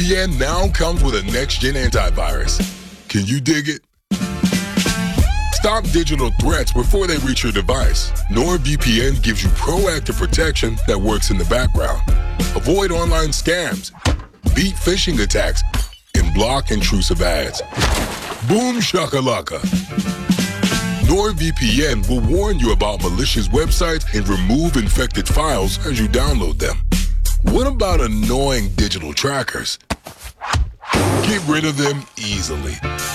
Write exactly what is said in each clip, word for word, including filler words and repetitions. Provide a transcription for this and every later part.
NordVPN now comes with a next-gen antivirus. Can you dig it? Stop digital threats before they reach your device. NordVPN gives you proactive protection that works in the background. Avoid online scams, beat phishing attacks, and block intrusive ads. Boom shakalaka. NordVPN will warn you about malicious websites and remove infected files as you download them. What about annoying digital trackers? Get rid of them easily.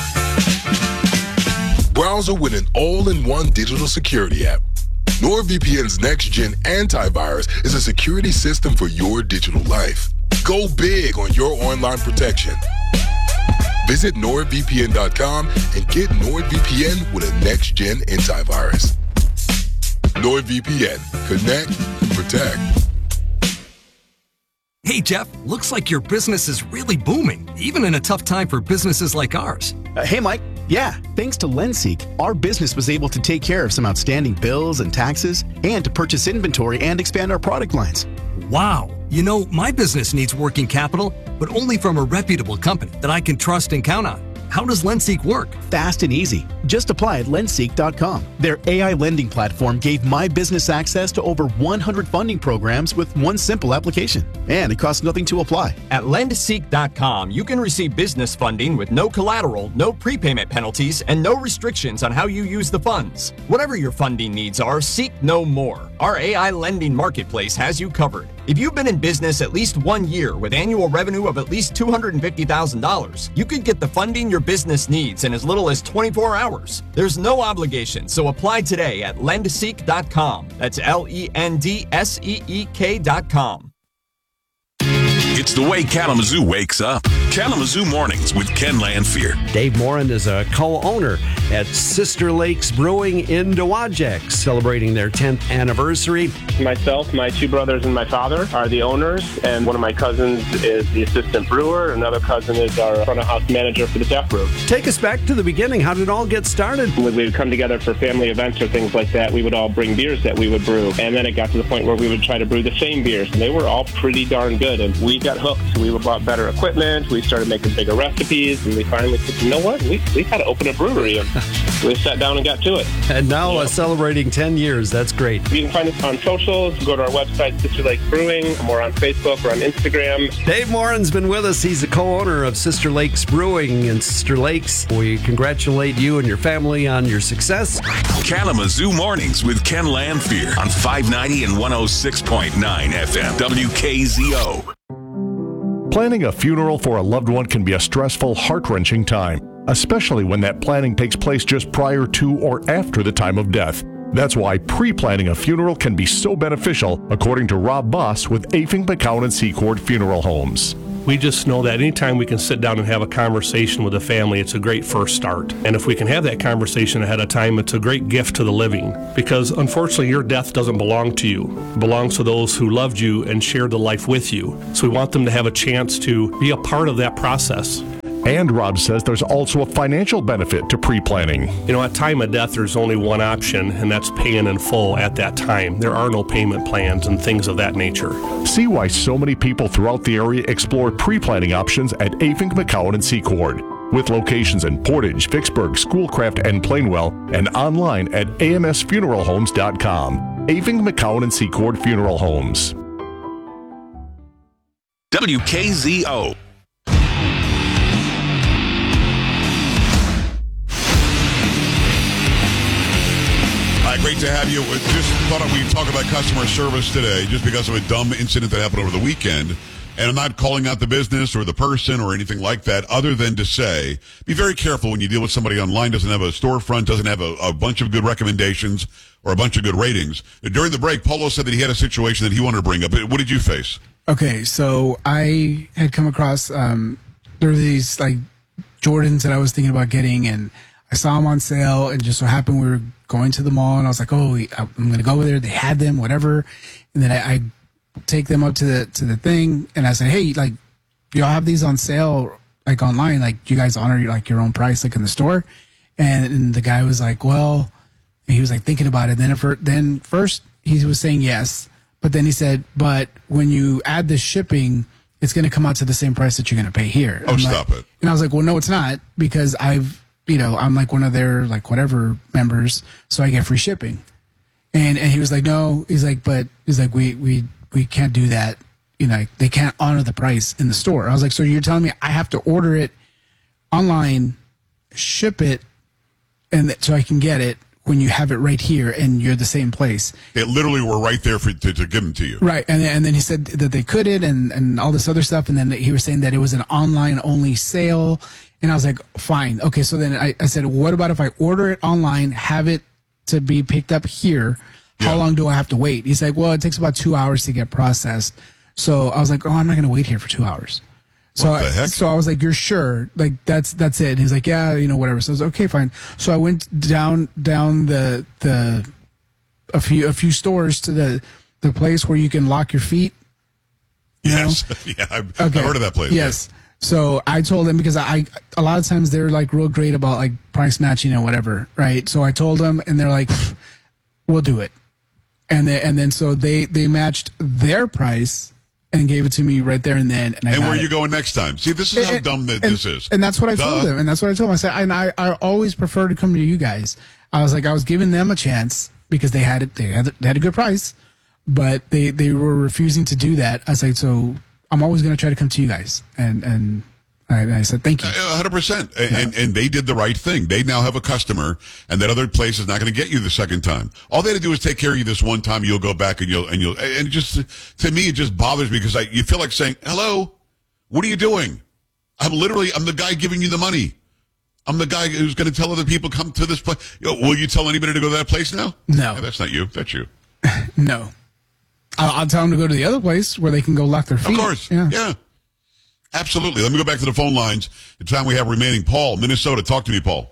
Browser with an all-in-one digital security app. NordVPN's next-gen antivirus is a security system for your digital life. Go big on your online protection. Visit nord v p n dot com and get NordVPN with a next-gen antivirus. NordVPN. Connect and protect. Hey, Jeff, looks like your business is really booming, even in a tough time for businesses like ours. Uh, hey, Mike. Yeah, thanks to Lenseek, our business was able to take care of some outstanding bills and taxes and to purchase inventory and expand our product lines. Wow. You know, my business needs working capital, but only from a reputable company that I can trust and count on. How does Lenseek work? Fast and easy. Just apply at lenseek dot com. Their A I lending platform gave my business access to over one hundred funding programs with one simple application. And it costs nothing to apply. At lendseek dot com, you can receive business funding with no collateral, no prepayment penalties, and no restrictions on how you use the funds. Whatever your funding needs are, seek no more. Our A I lending marketplace has you covered. If you've been in business at least one year with annual revenue of at least two hundred fifty thousand dollars, you could get the funding your business needs in as little as twenty-four hours. There's no obligation, so apply today at lendseek dot com. That's L E N D S E E K dot com. It's the way Kalamazoo wakes up. Kalamazoo Mornings with Ken Lanfear. Dave Morin is a co-owner at Sister Lakes Brewing in Dowagiac, celebrating their tenth anniversary. Myself, my two brothers, and my father are the owners, and one of my cousins is the assistant brewer. Another cousin is our front of house manager for the tap room. Take us back to the beginning. How did it all get started? When we would come together for family events or things like that, we would all bring beers that we would brew, and then it got to the point where we would try to brew the same beers, and they were all pretty darn good, and we got hooked. We bought better equipment, we started making bigger recipes, and we finally said, you know what, we, we got to open a brewery, and we sat down and got to it. And now yeah. uh, celebrating ten years. That's great. You can find us on socials. Go to our website, Sister Lakes Brewing. We're on Facebook. We're on Instagram. Dave Morin's been with us. He's a co-owner of Sister Lakes Brewing in Sister Lakes. We congratulate you and your family on your success. Kalamazoo Mornings with Ken Lanfear on five ninety and one oh six point nine F M W K Z O. Planning a funeral for a loved one can be a stressful, heart-wrenching time, especially when that planning takes place just prior to or after the time of death. That's why pre-planning a funeral can be so beneficial, according to Rob Boss with Afing, McCown and Secord Funeral Homes. We just know that anytime we can sit down and have a conversation with a family, it's a great first start. And if we can have that conversation ahead of time, it's a great gift to the living. Because unfortunately, your death doesn't belong to you. It belongs to those who loved you and shared the life with you. So we want them to have a chance to be a part of that process. And Rob says there's also a financial benefit to pre-planning. You know, at time of death, there's only one option, and that's paying in full at that time. There are no payment plans and things of that nature. See why so many people throughout the area explore pre-planning options at Afing, McCown and Secord. With locations in Portage, Vicksburg, Schoolcraft, and Plainwell, and online at A M S funeral homes dot com. Afing, McCown and Secord Funeral Homes. W K Z O. Great to have you. Just thought we'd talk about customer service today just because of a dumb incident that happened over the weekend. And I'm not calling out the business or the person or anything like that other than to say, be very careful when you deal with somebody online, doesn't have a storefront, doesn't have a, a bunch of good recommendations or a bunch of good ratings. During the break, Polo said that he had a situation that he wanted to bring up. What did you face? Okay, so I had come across, um, there were these like Jordans that I was thinking about getting, and I saw them on sale, and just so happened we were going to the mall, and I was like, oh, I'm going to go over there. They had them, whatever. And then I, I take them up to the to the thing, and I said, hey, like, y'all have these on sale, like, online? Like, do you guys honor, like, your own price, like, in the store? And, and the guy was like, well, and he was, like, thinking about it. Then, if, then first he was saying yes, but then he said, but when you add the shipping, it's going to come out to the same price that you're going to pay here. Oh, I'm stop like, it. And I was like, well, no, it's not, because I've, you know, I'm like one of their like whatever members, so I get free shipping. And and he was like, no, he's like, but he's like, we we we can't do that. You know, they can't honor the price in the store. I was like, so you're telling me I have to order it online, ship it, and th- so I can get it when you have it right here and you're the same place. They literally were right there for to, to give them to you. Right. And then, and then he said that they couldn't and, and all this other stuff. And then he was saying that it was an online only sale. And I was like, fine. Okay. So then I, I said, what about if I order it online, have it to be picked up here? How Yeah. long do I have to wait? He's like, well, it takes about two hours to get processed. So I was like, oh, I'm not going to wait here for two hours. So What the I, heck? so I was like, you're sure? Like that's that's it. And he's like, yeah, you know, whatever. So I was like, okay, fine. So I went down down the the a few a few stores to the the place where you can lock your feet. You Yes. know? Yeah, I've, Okay. I've heard of that place. Yes. So I told him, because I a lot of times they're like real great about like price matching and whatever, right? So I told them, and they're like, we'll do it. And then and then so they they matched their price and gave it to me right there and then. And, I And got where are it. you going next time? See, this is how And- dumb that and, this is. And that's what I Duh. told him. And that's what I told him. I said, and I, I always prefer to come to you guys. I was like, I was giving them a chance because they had it. They had, they had a good price, but they, they were refusing to do that. I was like, so I'm always going to try to come to you guys. And, and I, and I said, thank you. one hundred percent. And, and, and they did the right thing. They now have a customer, and that other place is not going to get you the second time. All they had to do is take care of you this one time. You'll go back and you'll, and you'll, and it just, to me, it just bothers me because I, you feel like saying, hello, what are you doing? I'm literally, I'm the guy giving you the money. I'm the guy who's going to tell other people, come to this place. You know, will you tell anybody to go to that place now? No. Yeah, that's not you. That's you. No. I'll, I'll tell them to go to the other place where they can go lock their feet. Of course. Yeah. Yeah. Absolutely. Let me go back to the phone lines. The time we have remaining. Paul, Minnesota. Talk to me, Paul.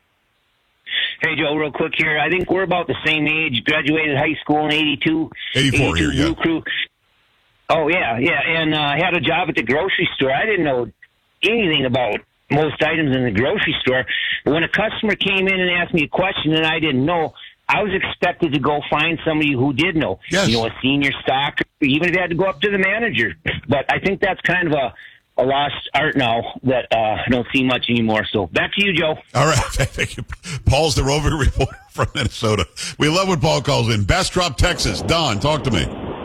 Hey, Joe, real quick here. I think we're about the same age. Graduated high school in eighty-two. eighty-four here, yeah. Blue Crew. Oh, yeah, yeah. And uh, I had a job at the grocery store. I didn't know anything about most items in the grocery store. But when a customer came in and asked me a question that I didn't know, I was expected to go find somebody who did know. Yes. You know, a senior stock, even if I had to go up to the manager. But I think that's kind of a, a lost art now that uh, I don't see much anymore. So back to you, Joe. All right. Thank you. Paul's the roving reporter from Minnesota. We love when Paul calls in. Bastrop, Texas. Don, talk to me.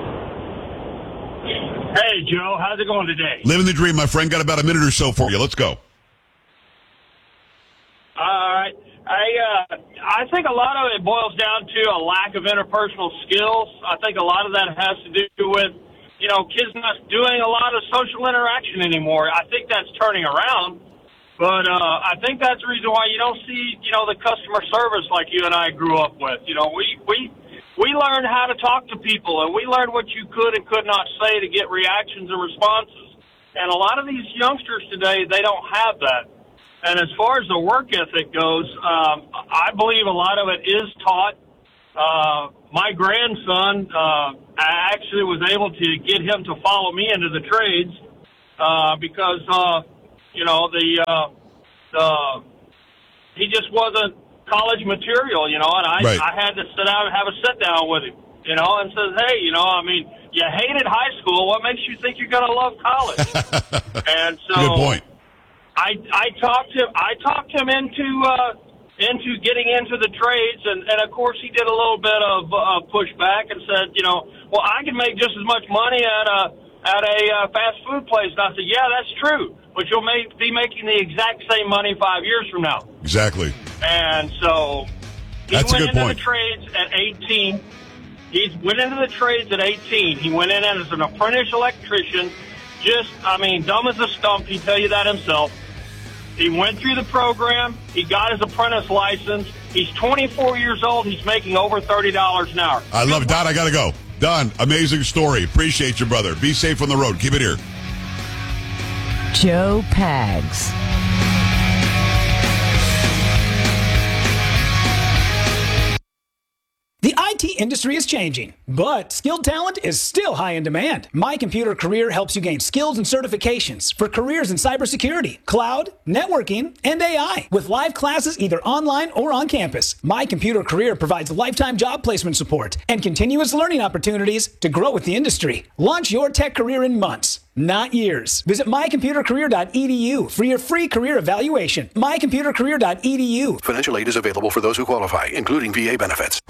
Hey, Joe. How's it going today? Living the dream, my friend. Got about a minute or so for you. Let's go. All right. I uh, I think a lot of it boils down to a lack of interpersonal skills. I think a lot of that has to do with, you know, kids not doing a lot of social interaction anymore. I think that's turning around. But uh, I think that's the reason why you don't see, you know, the customer service like you and I grew up with. You know, we, we, we learned how to talk to people, and we learned what you could and could not say to get reactions and responses. And a lot of these youngsters today, they don't have that. And as far as the work ethic goes, um, I believe a lot of it is taught. Uh, my grandson, uh, I actually was able to get him to follow me into the trades uh, because, uh, you know, the, uh, the he just wasn't college material, you know, and I, Right. I had to sit down and have a sit down with him, you know, and says, hey, you know, I mean, you hated high school. What makes you think you're going to love college? And so Good point. I, I talked him. I talked him into uh, into getting into the trades, and, and of course he did a little bit of uh, pushback and said, you know, well, I can make just as much money at a at a uh, fast food place. And I said, yeah, that's true, but you'll make, be making the exact same money five years from now. Exactly. And so he That's a went good into point. the trades at eighteen. He went into the trades at eighteen. He went in as an apprentice electrician. Just, I mean, dumb as a stump. He'd tell you that himself. He went through the program. He got his apprentice license. He's twenty-four years old. He's making over thirty dollars an hour. I love it. Don, I got to go. Don, amazing story. Appreciate you, brother. Be safe on the road. Keep it here. Joe Pags. The I T industry is changing, but skilled talent is still high in demand. My Computer Career helps you gain skills and certifications for careers in cybersecurity, cloud, networking, and A I. With live classes either online or on campus, My Computer Career provides lifetime job placement support and continuous learning opportunities to grow with the industry. Launch your tech career in months, not years. Visit my computer career dot e d u for your free career evaluation. my computer career dot e d u. Financial aid is available for those who qualify, including V A benefits.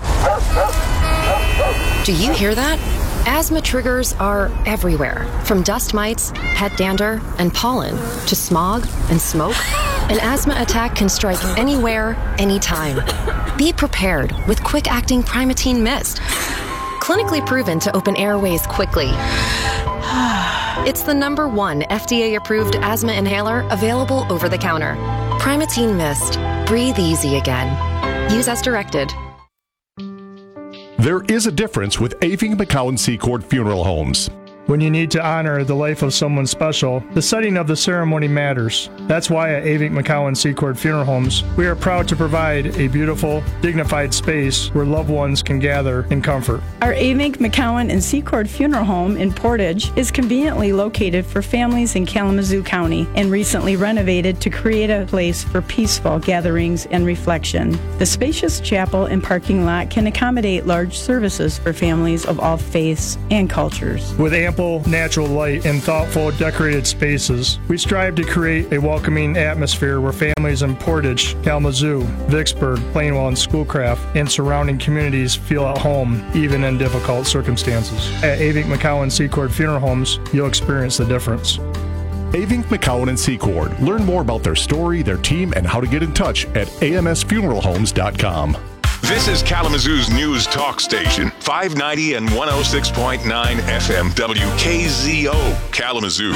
Do you hear that? Asthma triggers are everywhere, from dust mites, pet dander, and pollen, to smog and smoke. An asthma attack can strike anywhere, anytime. Be prepared with quick-acting Primatene Mist. Clinically proven to open airways quickly. It's the number one F D A-approved asthma inhaler available over the counter. Primatene Mist. Breathe easy again. Use as directed. There is a difference with Aving McCowan Secord Funeral Homes. When you need to honor the life of someone special, the setting of the ceremony matters. That's why at Aving McCowan Secord Funeral Homes, we are proud to provide a beautiful, dignified space where loved ones can gather in comfort. Our Aving McCowan and Secord Funeral Home in Portage is conveniently located for families in Kalamazoo County and recently renovated to create a place for peaceful gatherings and reflection. The spacious chapel and parking lot can accommodate large services for families of all faiths and cultures. With ample natural light and thoughtful decorated spaces, we strive to create a welcoming atmosphere where families in Portage, Kalamazoo, Vicksburg, Plainwell, and Schoolcraft and surrounding communities feel at home even in difficult circumstances. At Aving McCowan Secord Funeral Homes, you'll experience the difference. Aving McCowan and Secord. Learn more about their story, their team, and how to get in touch at a m s funeral homes dot com. This is Kalamazoo's news talk station, five ninety and one oh six point nine F M W K Z O, Kalamazoo.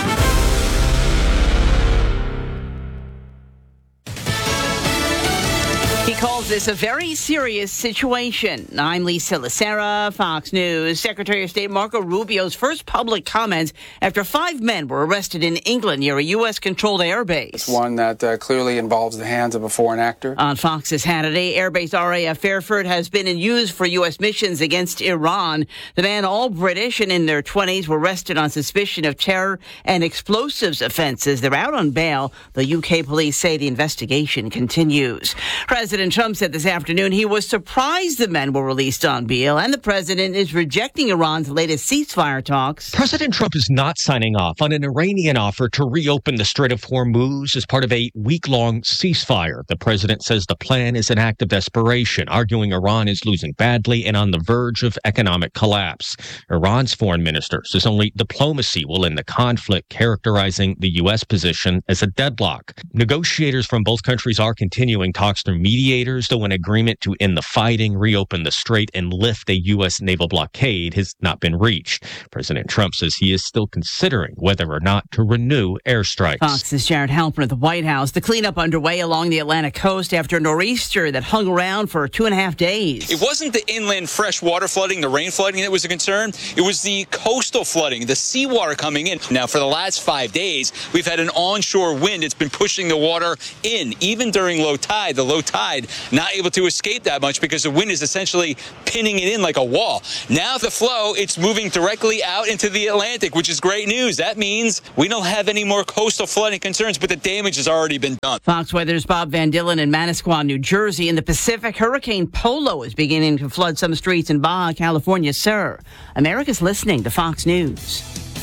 He calls this a very serious situation. I'm Lisa Lacera, Fox News. Secretary of State Marco Rubio's first public comments after five men were arrested in England near a U S-controlled airbase. It's one that uh, clearly involves the hands of a foreign actor. On Fox's Hannity, Airbase R A F Fairford has been in use for U S missions against Iran. The men, all British and in their twenties, were arrested on suspicion of terror and explosives offenses. They're out on bail. The U K police say the investigation continues. President Trump said this afternoon he was surprised the men were released on bail, and the president is rejecting Iran's latest ceasefire talks. President Trump is not signing off on an Iranian offer to reopen the Strait of Hormuz as part of a week-long ceasefire. The president says the plan is an act of desperation, arguing Iran is losing badly and on the verge of economic collapse. Iran's foreign minister says only diplomacy will end the conflict, characterizing the U S position as a deadlock. Negotiators from both countries are continuing talks through mediators, though an agreement to end the fighting, reopen the strait, and lift a U S naval blockade has not been reached. President Trump says he is still considering whether or not to renew airstrikes. Fox's Jared Halpern at the White House. The cleanup underway along the Atlantic coast after a nor'easter that hung around for two and a half days. It wasn't the inland fresh water flooding, the rain flooding that was a concern. It was the coastal flooding, the seawater coming in. Now, for the last five days, we've had an onshore wind. It's been pushing the water in, even during low tide. The low tide not able to escape that much because the wind is essentially pinning it in like a wall. Now the flow, it's moving directly out into the Atlantic, which is great news. That means we don't have any more coastal flooding concerns, but the damage has already been done. Fox Weather's Bob Van Dillen in Manasquan, New Jersey. In the Pacific, Hurricane Polo is beginning to flood some streets in Baja California. Sir, America's listening to Fox News.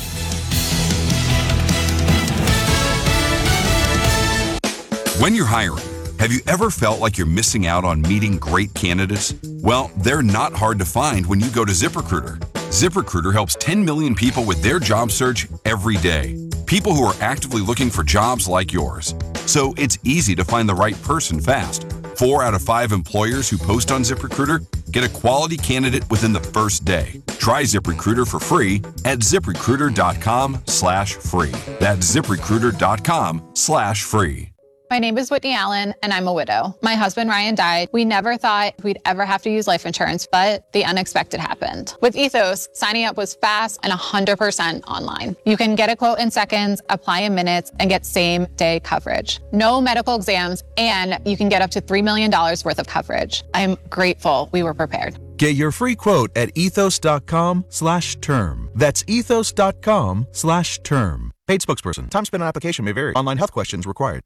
When you're hiring, have you ever felt like you're missing out on meeting great candidates? Well, they're not hard to find when you go to ZipRecruiter. ZipRecruiter helps ten million people with their job search every day. People who are actively looking for jobs like yours. So it's easy to find the right person fast. Four out of five employers who post on ZipRecruiter get a quality candidate within the first day. Try ZipRecruiter for free at ZipRecruiter.com slash free. That's ZipRecruiter.com slash free. My name is Whitney Allen, and I'm a widow. My husband, Ryan, died. We never thought we'd ever have to use life insurance, but the unexpected happened. With Ethos, signing up was fast and one hundred percent online. You can get a quote in seconds, apply in minutes, and get same-day coverage. No medical exams, and you can get up to three million dollars worth of coverage. I'm grateful we were prepared. Get your free quote at ethos.com slash term. That's ethos.com slash term. Paid spokesperson. Time spent on application may vary. Online health questions required.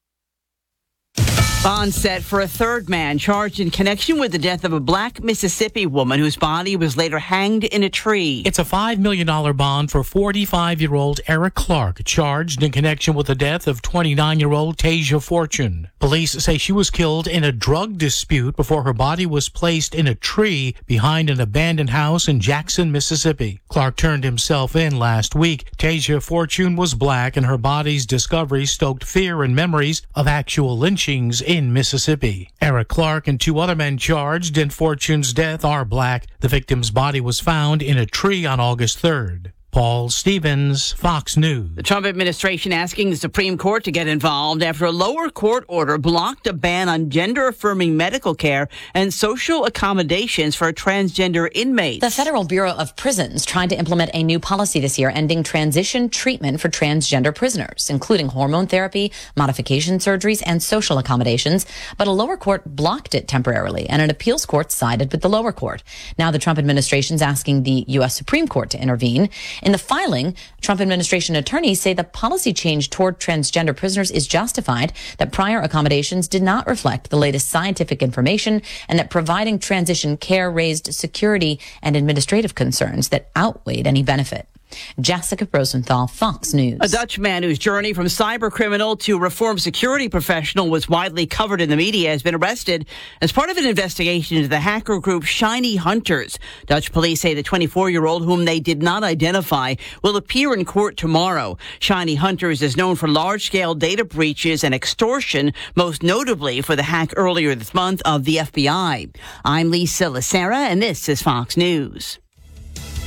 Bond set for a third man charged in connection with the death of a black Mississippi woman whose body was later hanged in a tree. It's a five million dollars bond for forty-five-year-old Eric Clark, charged in connection with the death of twenty-nine-year-old Tasia Fortune. Police say she was killed in a drug dispute before her body was placed in a tree behind an abandoned house in Jackson, Mississippi. Clark turned himself in last week. Tasia Fortune was black, and her body's discovery stoked fear and memories of actual lynchings in Mississippi. Eric Clark and two other men charged in Fortune's death are black. The victim's body was found in a tree on August third. Paul Stevens, Fox News. The Trump administration asking the Supreme Court to get involved after a lower court order blocked a ban on gender-affirming medical care and social accommodations for transgender inmates. The Federal Bureau of Prisons tried to implement a new policy this year ending transition treatment for transgender prisoners, including hormone therapy, modification surgeries, and social accommodations. But a lower court blocked it temporarily, and an appeals court sided with the lower court. Now the Trump administration's asking the U S Supreme Court to intervene. In the filing, Trump administration attorneys say the policy change toward transgender prisoners is justified, that prior accommodations did not reflect the latest scientific information, and that providing transition care raised security and administrative concerns that outweighed any benefit. Jessica Rosenthal, Fox News. A Dutch man whose journey from cyber criminal to reformed security professional was widely covered in the media has been arrested as part of an investigation into the hacker group Shiny Hunters. Dutch police say the twenty-four-year-old, whom they did not identify, will appear in court tomorrow. Shiny Hunters is known for large-scale data breaches and extortion, most notably for the hack earlier this month of the F B I. I'm Lisa Lacera, and this is Fox News.